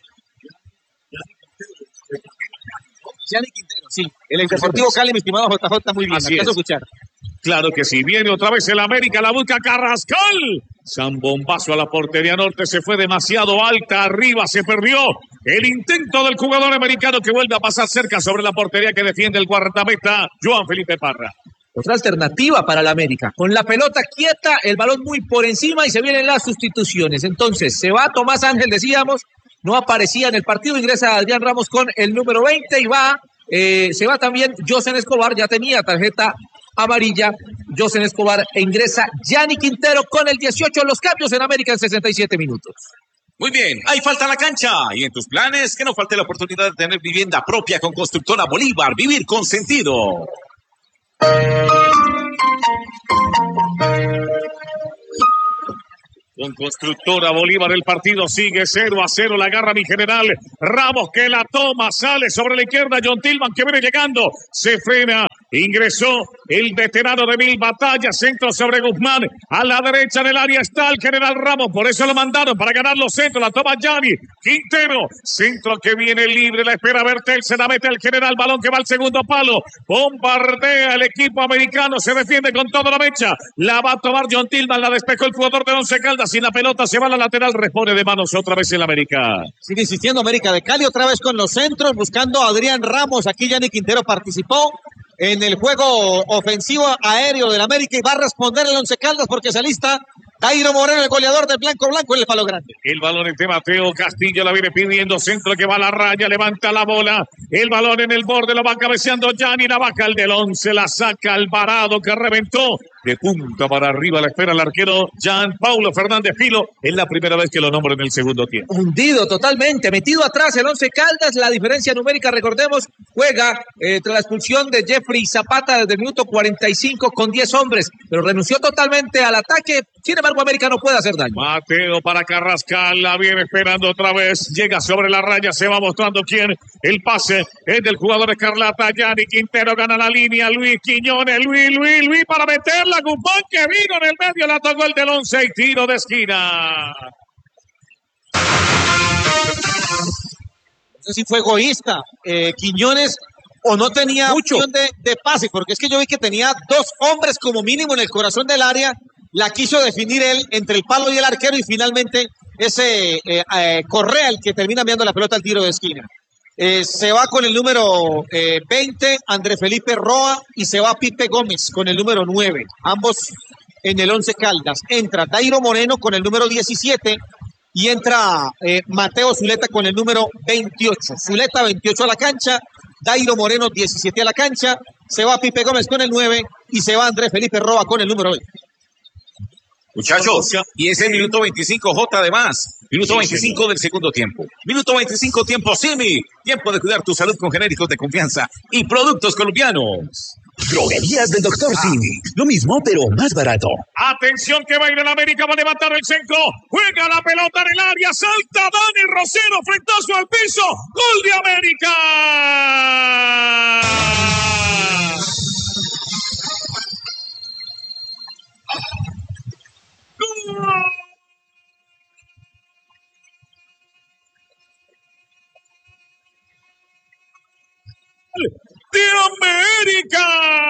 Gianni Quintero, sí, el Deportivo Cali, mi estimado JJ, muy bien, así es. Escuchar. Claro que sí, viene otra vez el América, la busca Carrascal. Zambombazo a la portería norte, se fue demasiado alta, arriba se perdió. El intento del jugador americano que vuelve a pasar cerca sobre la portería que defiende el guardameta Joan Felipe Parra. otra alternativa para el América. Con la pelota quieta, el balón muy por encima y se vienen las sustituciones. Entonces, se va Tomás Ángel, decíamos, no aparecía en el partido, ingresa Adrián Ramos con el número 20 y se va también Josen Escobar, ya tenía tarjeta amarilla, Josen Escobar, e ingresa Gianni Quintero con el 18, los cambios en América en 67 minutos. Muy bien, ahí falta la cancha. Y en tus planes, que no falte la oportunidad de tener vivienda propia con Constructora Bolívar. Vivir con sentido. Con Constructora Bolívar el partido sigue 0-0, la agarra mi general Ramos que la toma, sale sobre la izquierda John Tillman que viene llegando, se frena, ingresó el veterano de Mil Batallas, centro sobre Guzmán, a la derecha en el área está el general Ramos, por eso lo mandaron para ganar los centros, la toma Gianni Quintero, centro que viene libre, la espera Bertel, se la mete el general, balón que va al segundo palo, bombardea el equipo americano, se defiende con toda la mecha, la va a tomar John Tillman, la despejó el jugador de Once Caldas, sin la pelota se va a la lateral, responde de manos otra vez el América. Sigue insistiendo América de Cali, otra vez con los centros, buscando a Adrián Ramos. Aquí Gianni Quintero participó en el juego ofensivo aéreo del América y va a responder el Once Caldas porque se alista Dairo Moreno, el goleador del Blanco en el palo grande. El balón es de Mateo Castillo, la viene pidiendo, centro que va a la raya, levanta la bola, el balón en el borde, lo va cabeceando Gianni, la baja el del 11, la saca Alvarado que reventó. De punta para arriba la espera el arquero Jean Paulo Fernández Filo. Es la primera vez que lo nombra en el segundo tiempo. Hundido totalmente, metido atrás el Once Caldas. La diferencia numérica, recordemos, juega tras la expulsión de Jeffrey Zapata desde el minuto 45 con 10 hombres, pero renunció totalmente al ataque. Sin embargo, América no puede hacer daño. Mateo para Carrascal, la viene esperando otra vez. Llega sobre la raya, se va mostrando quién. El pase es del jugador escarlata. Gianni Quintero gana la línea. Luis Quiñones, Luis para meterla. Guzmán que vino en el medio, la tocó el del 11 y tiro de esquina. No sé si fue egoísta Quiñones o no tenía opción de pase, porque es que yo vi que tenía dos hombres como mínimo en el corazón del área. La quiso definir él entre el palo y el arquero y finalmente ese Correa el que termina enviando la pelota al tiro de esquina. Se va con el número 20 André Felipe Roa y se va Pipe Gómez con el número 9, ambos en el 11 Caldas. Entra Dairo Moreno con el número 17 y entra Mateo Zuleta con el número 28. Zuleta 28 a la cancha, Dairo Moreno 17 a la cancha, se va Pipe Gómez con el 9 y se va André Felipe Roa con el número 20. Muchachos, y ese minuto 25, J además. Minuto 25 del segundo tiempo. Minuto 25, tiempo Simi. Tiempo de cuidar tu salud con genéricos de confianza y productos colombianos. Droguerías del Dr. Simi. Lo mismo, pero más barato. Atención que va a ir el América, va a levantar el centro. Juega la pelota en el área. Salta Dani Rosero, frentazo al piso. Gol de América. ¡De América!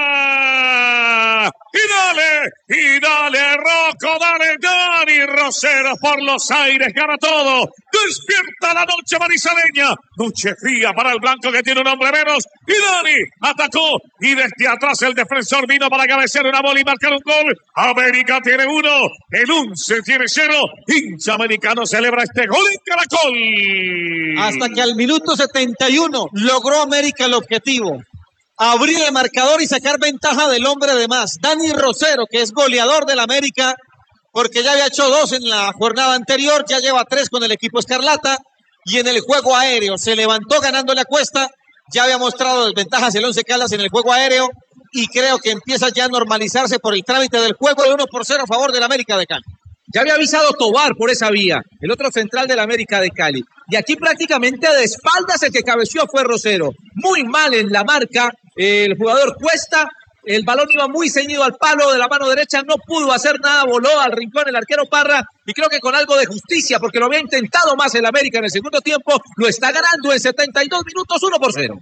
Y dale, Rocco, dale, Dani Rosero por los aires, gana todo. Despierta la noche manizaleña. Noche fría para el blanco que tiene un hombre menos. Y Dani atacó. Y desde atrás el defensor vino para cabecear una bola y marcar un gol. América tiene 1. El 11 tiene 0. Hincha americano celebra este gol en Caracol. Hasta que al minuto 71 logró América el objetivo. Abrir el marcador y sacar ventaja del hombre de más. Dani Rosero, que es goleador del América, porque ya había hecho 2 en la jornada anterior, ya lleva 3 con el equipo Escarlata, y en el juego aéreo se levantó ganando la Cuesta, ya había mostrado desventajas el Once Caldas en el juego aéreo, y creo que empieza ya a normalizarse por el trámite del juego de 1-0 a favor del América de Cali. Ya había avisado Tobar por esa vía, el otro central del América de Cali. Y aquí prácticamente de espaldas el que cabeció fue Rosero. Muy mal en la marca el jugador Cuesta. El balón iba muy ceñido al palo de la mano derecha, no pudo hacer nada, voló al rincón el arquero Parra. Y creo que con algo de justicia, porque lo había intentado más el América en el segundo tiempo, lo está ganando en 72 minutos 1-0.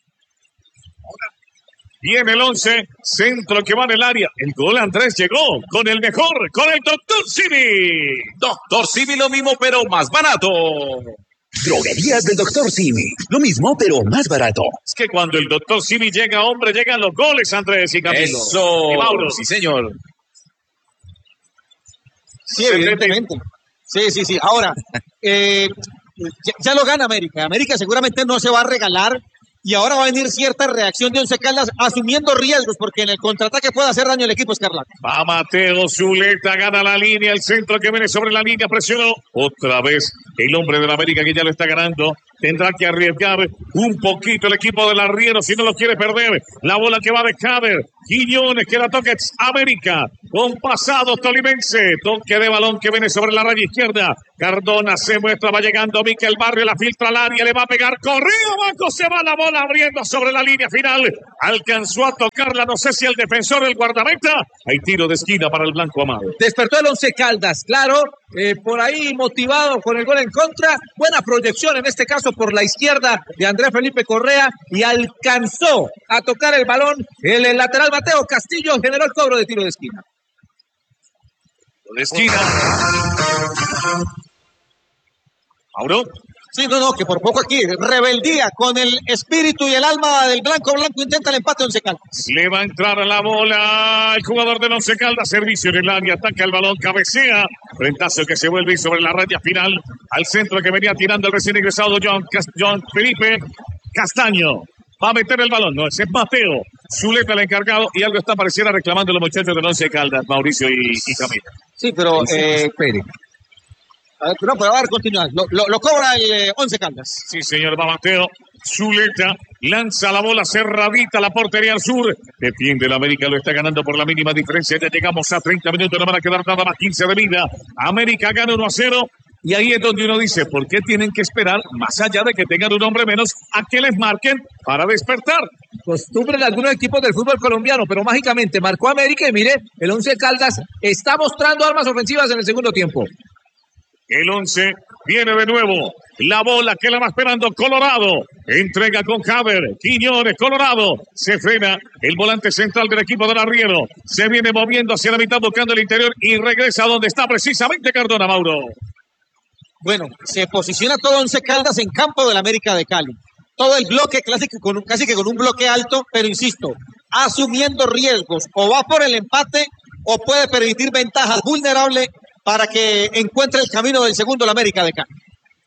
Y en el 11, centro que va en el área. El gol Andrés llegó con el mejor, con el Dr. Simi. Dr. Simi, lo mismo, pero más barato. Droguerías del Dr. Simi. Lo mismo, pero más barato. Es que cuando el doctor Simi llega, hombre, llegan los goles, Andrés y Camilo. Eso. Y Mauro. Sí, señor. Sí, evidentemente. Sí. Ahora, ya lo gana América. América seguramente no se va a regalar. Y ahora va a venir cierta reacción de Once Caldas asumiendo riesgos porque en el contraataque puede hacer daño al equipo escarlata. Va Mateo Zuleta, gana la línea, el centro que viene sobre la línea, presionó otra vez el hombre de la América que ya lo está ganando. Tendrá que arriesgar un poquito el equipo del Arriero si no lo quiere perder. La bola que va de Caber, Quiñones que la toca América con pasado tolimense. Toque de balón que viene sobre la raya izquierda. Cardona se muestra, va llegando Miquel Barrio, la filtra al área, le va a pegar, corrido abajo, se va la bola abriendo sobre la línea final. Alcanzó a tocarla, no sé si el defensor o el guardameta. Hay tiro de esquina para el blanco amado. Despertó el Once Caldas, claro, por ahí motivado con el gol en contra. Buena proyección en este caso por la izquierda de Andrés Felipe Correa y alcanzó a tocar el balón. El lateral Mateo Castillo generó el cobro de tiro de esquina. De esquina. Mauro. Sí, no, que por poco aquí, rebeldía con el espíritu y el alma del blanco intenta el empate de Once Caldas. Le va a entrar a la bola el jugador del Once Caldas, servicio en el área, ataca el balón, cabecea, frentazo que se vuelve sobre la raya final, al centro que venía tirando el recién ingresado John Felipe Castaño. Va a meter el balón, no, ese es Mateo. Zuleta el encargado y algo está pareciera reclamando los muchachos del Once Caldas, Mauricio y Camilo. Sí, pero espere. No, pero a ver, continúa. Lo cobra el Once Caldas. Sí, señor, va Mateo. Zuleta lanza la bola cerradita a la portería al sur. Defiende el América, lo está ganando por la mínima diferencia. Ya llegamos a 30 minutos, no van a quedar nada más 15 de vida. América gana 1-0. Y ahí es donde uno dice, ¿por qué tienen que esperar, más allá de que tengan un hombre menos, a que les marquen para despertar? Costumbre de algunos equipos del fútbol colombiano, pero mágicamente marcó América y mire, el Once Caldas está mostrando armas ofensivas en el segundo tiempo. El 11 viene de nuevo. La bola que la va esperando Colorado. Entrega con Javer. Quiñones, Colorado. Se frena el volante central del equipo del Arriero. Se viene moviendo hacia la mitad buscando el interior y regresa donde está precisamente Cardona, Mauro. Bueno, se posiciona todo Once Caldas en campo del América de Cali. Todo el bloque casi que con un bloque alto, pero insisto, asumiendo riesgos. O va por el empate o puede permitir ventajas vulnerables para que encuentre el camino del segundo la América de Cali.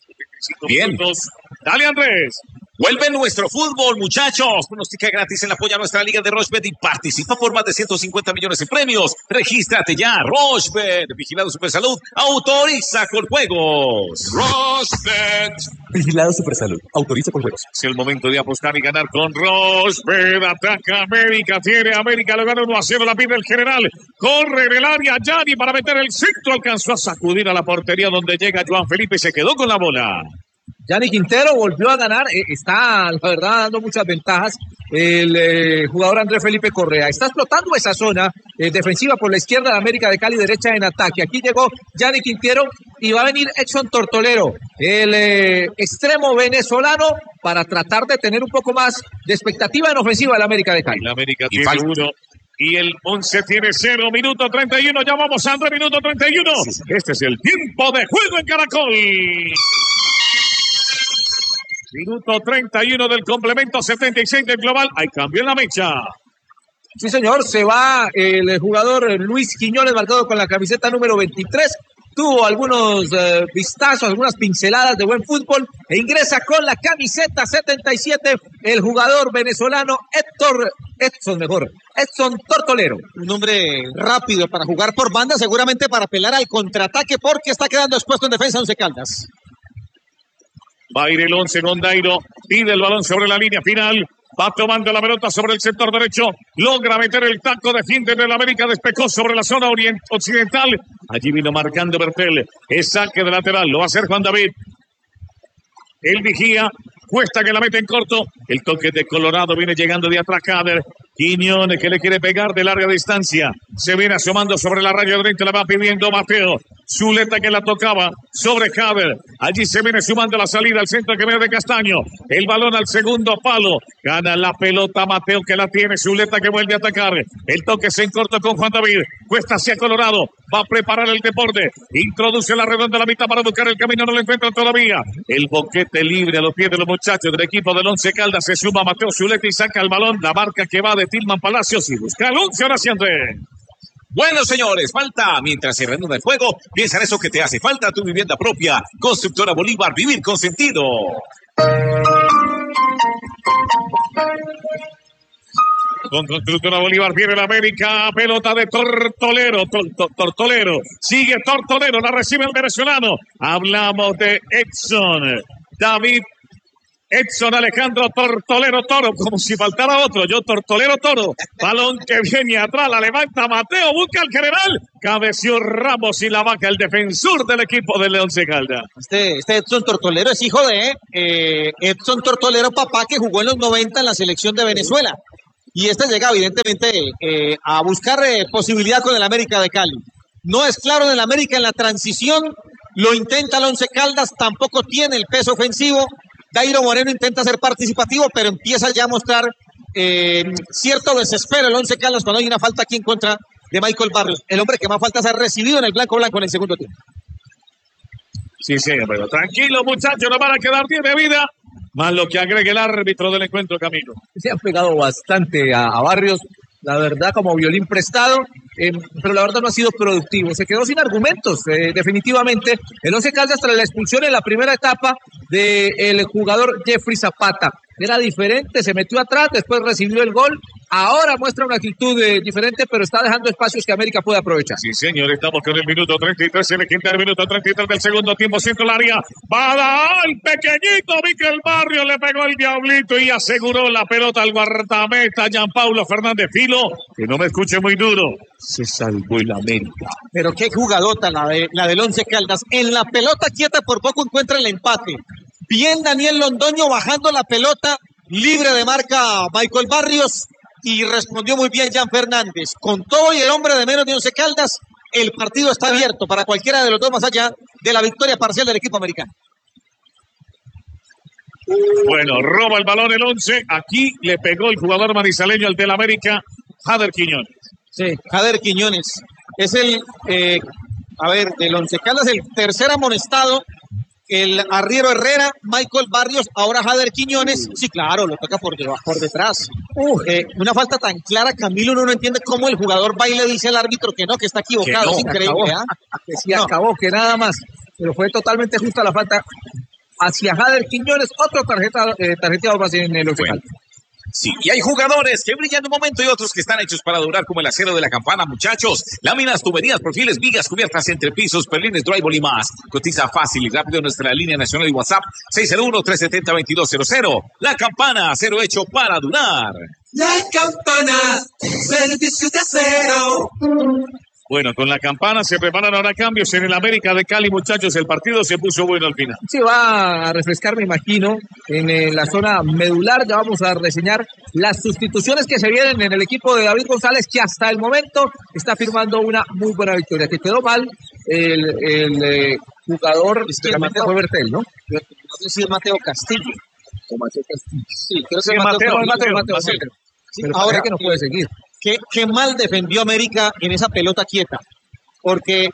Bien. Dale, Andrés. Vuelve nuestro fútbol, muchachos. Pronostica gratis en la polla nuestra liga de Rochebet y participa por más de 150 millones en premios. Regístrate ya. Rochebet, Vigilado Supersalud, autoriza con juegos. Rochebet. Vigilado Supersalud. Autoriza con juegos. Es el momento de apostar y ganar con Rochebet. Ataca América, tiene América, lo gana 1-0, la pide el general. Corre en el área, Gianni para meter el centro. Alcanzó a sacudir a la portería donde llega Joan Felipe y se quedó con la bola. Gianni Quintero volvió a ganar, está la verdad dando muchas ventajas el jugador Andrés Felipe Correa. Está explotando esa zona defensiva por la izquierda de América de Cali, derecha en ataque. Aquí llegó Gianni Quintero y va a venir Edson Tortolero, el extremo venezolano, para tratar de tener un poco más de expectativa en ofensiva de la América de Cali. La América tiene 1 y el 11 tiene 0, minuto 31, ya vamos a Andrés, minuto 31. Este es el tiempo de juego en Caracol. Minuto 31 del complemento 76 del global. Hay cambio en la mecha. Sí, señor. Se va el jugador Luis Quiñones, marcado con la camiseta número 23. Tuvo algunos vistazos, algunas pinceladas de buen fútbol e ingresa con la camiseta 77 el jugador venezolano Edson Tortolero. Un hombre rápido para jugar por banda, seguramente para apelar al contraataque porque está quedando expuesto en defensa Once Caldas. Va a ir el 11 con Dairo, pide el balón sobre la línea final, va tomando la pelota sobre el sector derecho, logra meter el taco, defiende de la América, despejó sobre la zona occidental, allí vino marcando Bertel, es saque de lateral, lo va a hacer Juan David. El vigía, cuesta que la mete en corto, el toque de Colorado viene llegando de atrás Cader, Quiñones que le quiere pegar de larga distancia. Se viene asomando sobre la raya de 30, la va pidiendo Mateo. Zuleta que la tocaba sobre Javer. Allí se viene sumando la salida al centro que viene de Castaño. El balón al segundo palo. Gana la pelota Mateo que la tiene. Zuleta que vuelve a atacar. El toque se encorta con Juan David. Cuesta hacia Colorado. Va a preparar el deporte. Introduce la redonda a la mitad para buscar el camino. No lo encuentra todavía. El boquete libre a los pies de los muchachos del equipo del Once Caldas. Se suma Mateo Zuleta y saca el balón. La marca que va de Tilman Palacios y busca el 11 naciente. Bueno, señores, falta, mientras se reanuda el juego, piensa en eso que te hace falta, tu vivienda propia. Constructora Bolívar, vivir con sentido. Con Constructora Bolívar viene la América, pelota de Tortolero, Tortolero, sigue Tortolero, la recibe el venezolano. Hablamos de David Edson Alejandro Tortolero Toro, como si faltara otro. Tortolero Toro. Balón que viene atrás, la levanta Mateo, busca al general. Cabeció Ramos y la vaca, el defensor del equipo del Once Caldas. Este Edson Tortolero es hijo de Edson Tortolero, papá, que jugó en los 90 en la selección de Venezuela. Y este llega evidentemente a buscar posibilidad con el América de Cali. No es claro en el América en la transición. Lo intenta el Once Caldas, tampoco tiene el peso ofensivo. Dairo Moreno intenta ser participativo, pero empieza ya a mostrar cierto desespero el Once Caldas cuando hay una falta aquí en contra de Michael Barrios. El hombre que más faltas ha recibido en el blanco en el segundo tiempo. Sí, señor, pero tranquilo, muchachos, no van a quedar 10 de vida. Más lo que agregue el árbitro del encuentro, Camilo. Se han pegado bastante a Barrios, la verdad, como violín prestado, pero la verdad no ha sido productivo. Se quedó sin argumentos, definitivamente. El Once Caldas tras la expulsión en la primera etapa del jugador Jeffrey Zapata. Era diferente, se metió atrás, después recibió el gol. Ahora muestra una actitud diferente, pero está dejando espacios que América puede aprovechar. Sí, señor, estamos con el minuto 33, en el quinto minuto 33 del segundo tiempo, centro del área. Va a dar el pequeñito Miquel Barrios, le pegó el diablito y aseguró la pelota al guardameta Jean Paulo Fernández Filo. Que no me escuche muy duro. Se salvó el América. Pero qué jugadota la del Once Caldas. En la pelota quieta por poco encuentra el empate. Bien Daniel Londoño bajando la pelota, libre de marca Michael Barrios y respondió muy bien Jan Fernández. Con todo y el hombre de menos de Once Caldas, el partido está abierto para cualquiera de los dos más allá de la victoria parcial del equipo americano. Bueno, roba el balón el Once. Aquí le pegó el jugador manizaleño al del América, Jader Quiñones. Sí, Jader Quiñones. Es el, del Once Caldas, el tercer amonestado. El arriero Herrera, Michael Barrios, ahora Jader Quiñones. Sí, claro, lo toca por detrás. Una falta tan clara, Camilo, uno no entiende cómo el jugador va y le dice al árbitro que no, que está equivocado. No, es increíble. Que sí, acabó, que nada más. Pero fue totalmente justa la falta hacia Jader Quiñones. Otro tarjeteado más en el Once Caldas. Sí, y hay jugadores que brillan de un momento y otros que están hechos para durar como el acero de la campana, muchachos. Láminas, tuberías, perfiles, vigas, cubiertas, entrepisos, perlines, drywall y más. Cotiza fácil y rápido en nuestra línea nacional y WhatsApp 601-370-2200. La Campana, acero hecho para durar. La Campana, servicio de acero. Bueno, con la Campana se preparan ahora cambios en el América de Cali, muchachos. El partido se puso bueno al final. Se va a refrescar, me imagino, en la zona medular. Ya vamos a reseñar las sustituciones que se vienen en el equipo de David González, que hasta el momento está firmando una muy buena victoria. Que quedó mal el jugador, Mateo fue Bertel, ¿no? No sé si es Mateo Castillo. O Mateo Castillo. Sí, creo que Sí, Mateo. Sí, pero ahora que no puede seguir. Qué mal defendió América en esa pelota quieta, porque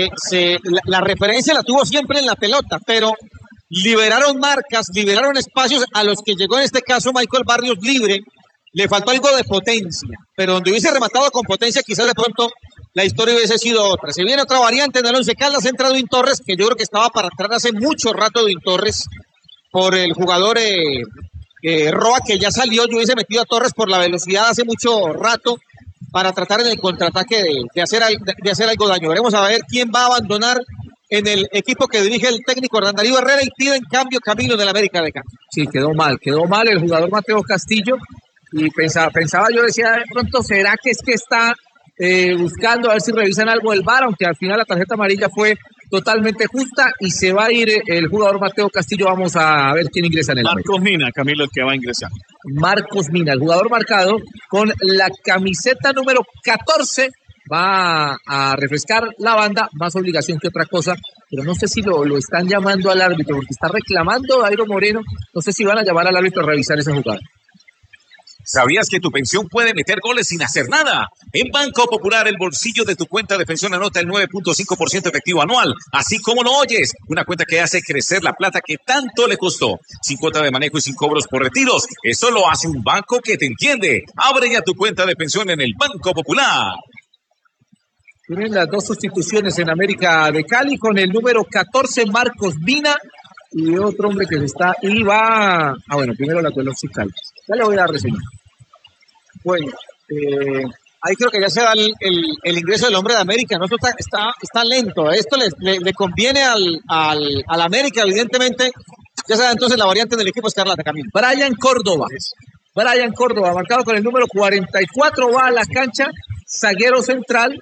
la referencia la tuvo siempre en la pelota, pero liberaron marcas, liberaron espacios a los que llegó en este caso Michael Barrios libre, le faltó algo de potencia, pero donde hubiese rematado con potencia quizás de pronto la historia hubiese sido otra. Se viene otra variante en el Once Caldas, entra Edwin Torres, que yo creo que estaba para entrar hace mucho rato Edwin Torres, por el jugador Roa, que ya salió. Yo hubiese metido a Torres por la velocidad hace mucho rato para tratar en el contraataque de hacer algo daño. Veremos a ver quién va a abandonar en el equipo que dirige el técnico Hernán Darío Herrera y pide en cambio Camilo del América de Cali. Sí, quedó mal el jugador Mateo Castillo y pensaba yo, decía, de pronto, ¿será que es que está buscando a ver si revisan algo del VAR? Aunque al final la tarjeta amarilla fue totalmente justa y se va a ir el jugador Mateo Castillo. Vamos a ver quién ingresa en el Marcos Mina, Camilo, el que va a ingresar. Marcos Mina, el jugador marcado con la camiseta número 14, va a refrescar la banda, más obligación que otra cosa, pero no sé si lo están llamando al árbitro, porque está reclamando Dairo Moreno, no sé si van a llamar al árbitro a revisar esa jugada. ¿Sabías que tu pensión puede meter goles sin hacer nada? En Banco Popular, el bolsillo de tu cuenta de pensión anota el 9.5% efectivo anual, así como lo oyes. Una cuenta que hace crecer la plata que tanto le costó. Sin cuota de manejo y sin cobros por retiros. Eso lo hace un banco que te entiende. Abre ya tu cuenta de pensión en el Banco Popular. Tienen las dos sustituciones en América de Cali con el número 14, Marcos Mina, y otro hombre que se está, y va, bueno, primero la Once Caldas. Ya le voy a dar reseñar. Bueno, ahí creo que ya se da el ingreso del hombre de América, ¿no? Esto está lento, esto le conviene al América, evidentemente. Ya se da entonces la variante del equipo Escarlata, Camilo. Brian Córdoba, marcado con el número 44, va a la cancha, zaguero central,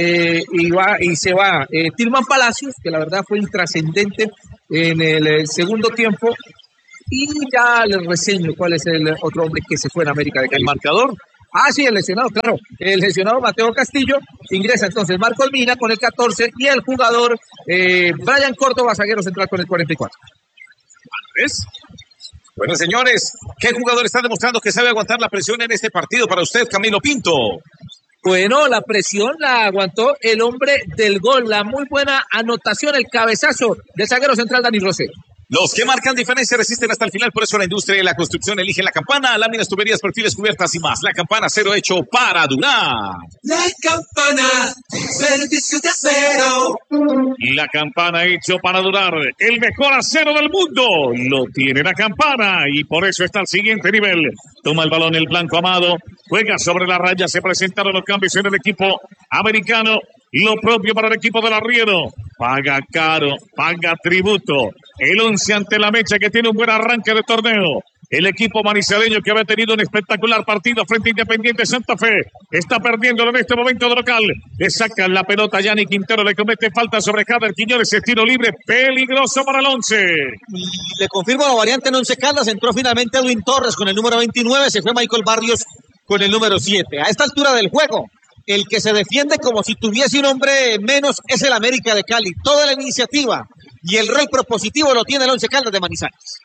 y se va Tilman Palacios, que la verdad fue intrascendente en el segundo tiempo. Y ya les reseño cuál es el otro hombre que se fue en América de Cali. ¿El marcador? Sí, el lesionado, claro. El lesionado Mateo Castillo. Ingresa entonces Marcos Mina con el 14 y el jugador Brian Córdoba, zaguero central, con el 44. ¿Ves? Bueno, señores, ¿qué jugador está demostrando que sabe aguantar la presión en este partido para usted, Camilo Pinto? Bueno, la presión la aguantó el hombre del gol. La muy buena anotación, el cabezazo del zaguero central Dani Rosé. Los que marcan diferencia resisten hasta el final, por eso la industria y la construcción eligen la Campana, láminas, tuberías, perfiles, cubiertas y más. La Campana, acero hecho para durar. La Campana, servicio de acero. La Campana hecho para durar. El mejor acero del mundo lo tiene la Campana y por eso está al siguiente nivel. Toma el balón el blanco Amado, juega sobre la raya, se presentaron los cambios en el equipo americano. Lo propio para el equipo del Arriero. Paga caro, paga tributo. El 11 ante la Mecha, que tiene un buen arranque de torneo. El equipo manizaleño, que había tenido un espectacular partido frente a Independiente Santa Fe, está perdiéndolo en este momento de local. Le sacan la pelota a Yanni Quintero, le comete falta sobre Jader Quiñones, es tiro libre peligroso para el 11. Y le confirmo la variante en Once Caldas, entró finalmente Edwin Torres con el número 29, se fue Michael Barrios con el número 7. A esta altura del juego, el que se defiende como si tuviese un hombre menos es el América de Cali. Toda la iniciativa y el rol propositivo lo tiene el Once Caldas de Manizales.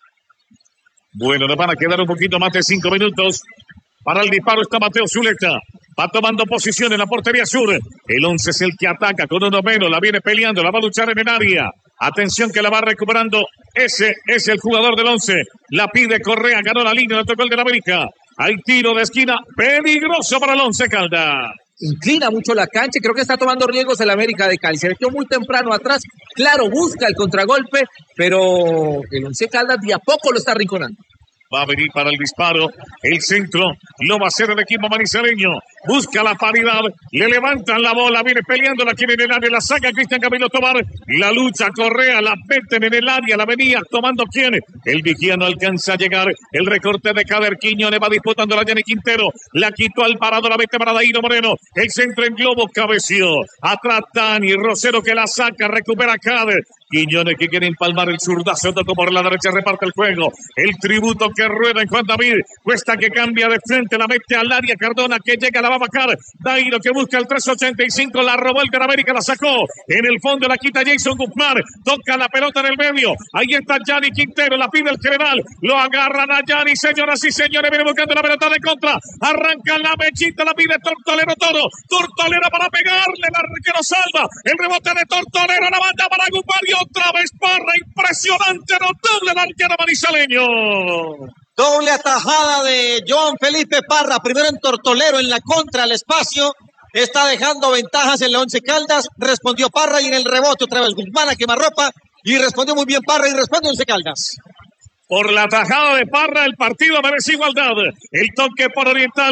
Bueno, le van a quedar un poquito más de 5 minutos. Para el disparo está Mateo Zuleta. Va tomando posición en la portería sur. El 11 es el que ataca con uno menos. La viene peleando, la va a luchar en el área. Atención que la va recuperando. Ese es el jugador del 11. La pide Correa, ganó la línea, le tocó el de la América. Hay tiro de esquina peligroso para el 11 Caldas. Inclina mucho la cancha, creo que está tomando riesgos el América de Cali. Se metió muy temprano atrás, claro, busca el contragolpe, pero el Once Caldas de a poco lo está arrinconando. Va a venir para el disparo, el centro, lo va a hacer el equipo manizaleño. Busca la paridad, le levantan la bola, viene peleando, la quiere en el área, la saca Cristian Camilo Tobar. La lucha, Correa, la meten en el área, la venía tomando quién. El vigía no alcanza a llegar, el recorte de Jader Quiñones va disputando la Yanni Quintero. La quitó al parado, la mete para Dairo Moreno. El centro en globo, cabeció. Atrás Dani Rosero que la saca, recupera Jader. Quiñones que quiere empalmar el zurdazo, tocó por la derecha, reparte el juego. El tributo que rueda en Juan David. Cuesta que cambia de frente, la mete al área. Cardona que llega, la va a bajar. Dairo que busca el 3.85, la robó el de América, la sacó. En el fondo la quita Jason Guzmán. Toca la pelota en el medio. Ahí está Yanni Quintero, la pide el general. Lo agarran a Yanni, señoras y señores. Viene buscando la pelota de contra. Arranca la mechita, la pide Tortolero todo. Tortolero para pegarle, el arquero salva. El rebote de Tortolero, la banda para Guzmán. Otra vez Parra, impresionante, notable el arquero manizaleño. Doble atajada de Joan Felipe Parra, primero en Tortolero, en la contra, al espacio, está dejando ventajas en el Once Caldas, respondió Parra y en el rebote otra vez Guzmán a quemarropa, y respondió muy bien Parra y responde Once Caldas. Por la tajada de Parra, el partido merece igualdad. El toque por Oriental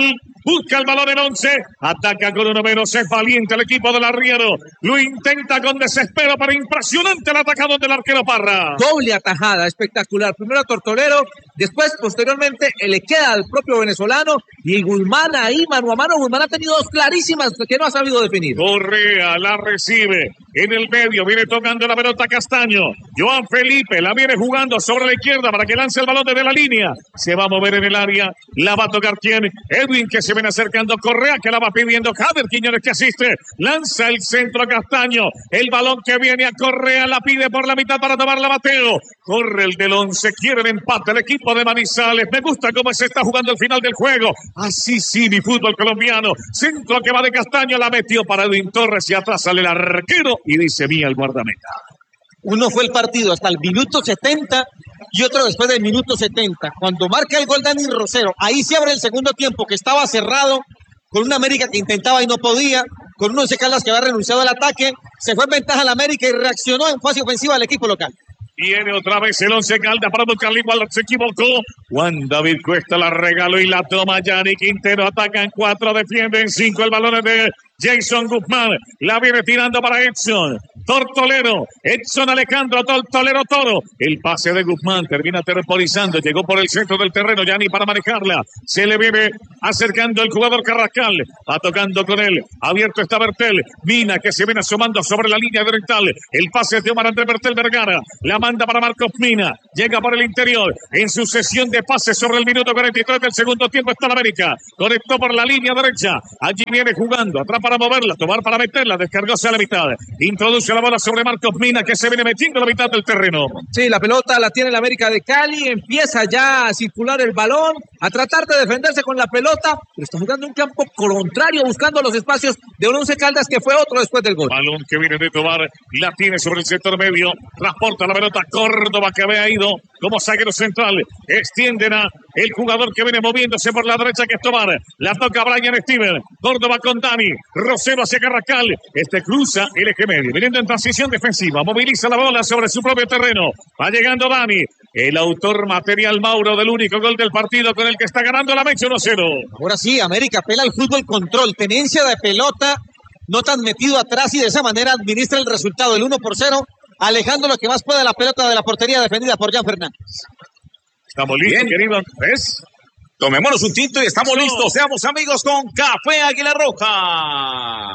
Busca el balón el 11. Ataca con uno menos. Es valiente el equipo del arriero. Lo intenta con desespero, pero impresionante el atacador del arquero Parra. Doble atajada, espectacular. Primero a Tortolero, después, posteriormente, le queda al propio venezolano. Y Guzmán ahí, mano a mano. Guzmán ha tenido dos clarísimas que no ha sabido definir. Correa la recibe en el medio. Viene tocando la pelota Castaño. Joan Felipe la viene jugando sobre la izquierda para que lance el balón desde la línea. Se va a mover en el área. La va a tocar quién. Edwin, que se viene acercando. Correa, que la va pidiendo. Javier Quiñones, que asiste. Lanza el centro Castaño. El balón que viene a Correa la pide por la mitad para tomarla Mateo. Corre el del 11. Quiere el empate el equipo de Manizales. Me gusta cómo se está jugando el final del juego. Así sí, mi fútbol colombiano. Centro que va de Castaño. La metió para Edwin Torres y atrás sale el arquero y dice mía el guardameta. Uno fue el partido hasta el minuto 70 y otro después del minuto 70. Cuando marca el gol Dani Rosero, ahí se abre el segundo tiempo que estaba cerrado, con una América que intentaba y no podía, con un Once Caldas que había renunciado al ataque, se fue en ventaja a la América y reaccionó en fase ofensiva al equipo local. Viene otra vez el Once Caldas para buscarle igual, se equivocó. Juan David Cuesta la regaló y la toma Yanni Quintero. Atacan 4, defienden 5. El balón es de Jason Guzmán. La viene tirando para Edson. Tortolero. Edson Alejandro Tortolero Toro. El pase de Guzmán termina temporizando. Llegó por el centro del terreno Yanni para manejarla. Se le viene acercando el jugador Carrascal. Va tocando con él. Abierto está Bertel. Mina que se viene asomando sobre la línea directal. El pase es de Omar Andrés Bertel Vergara. La manda para Marcos Mina. Llega por el interior. En sucesión de pases sobre el minuto 43 del segundo tiempo está la América. Conectó por la línea derecha. Allí viene jugando. Atrás para moverla. Tomar para meterla. Descargóse a la mitad. Introduce la bola sobre Marcos Mina que se viene metiendo a la mitad del terreno. Sí, la pelota la tiene el América de Cali. Empieza ya a circular el balón. A tratar de defenderse con la pelota. Pero está jugando un campo contrario. Buscando los espacios de un Once Caldas que fue otro después del gol. Balón que viene de tomar. La tiene sobre el sector medio. Transporta la pelota Córdoba que había ido como zaguero central. Extienden a el jugador que viene moviéndose por la derecha que es Tomar. La toca Brian Steven. Córdoba con Dani. Rosero hacia Carrascal. Cruza el eje medio. Viniendo en transición defensiva. Moviliza la bola sobre su propio terreno. Va llegando Dani. El autor material Mauro del único gol del partido con el que está ganando la Mecha 1-0. Ahora sí, América apela al fútbol control. Tenencia de pelota. No tan metido atrás y de esa manera administra el resultado. El 1-0. Alejando lo que más puede la pelota de la portería defendida por Jan Fernández. Estamos listos, querido Andrés. Tomémonos un tinto y estamos listos. Seamos amigos con Café Águila Roja.